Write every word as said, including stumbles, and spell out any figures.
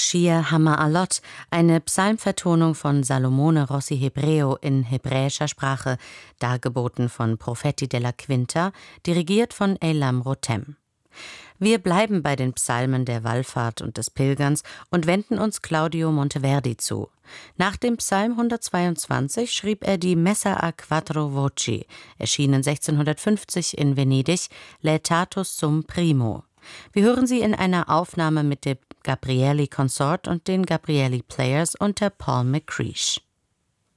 Shir Hama'alot, eine Psalmvertonung von Salomone Rossi Hebreo in hebräischer Sprache, dargeboten von Profeti della Quinta, dirigiert von Eilam Rotem. Wir bleiben bei den Psalmen der Wallfahrt und des Pilgerns und wenden uns Claudio Monteverdi zu. Nach dem Psalm hundertzweiundzwanzig schrieb er die Messa a quattro voci, erschienen sechzehnhundertfünfzig in Venedig, Laetatus sum primo. Wir hören sie in einer Aufnahme mit dem Gabrieli Consort und den Gabrieli Players unter Paul McCreesh.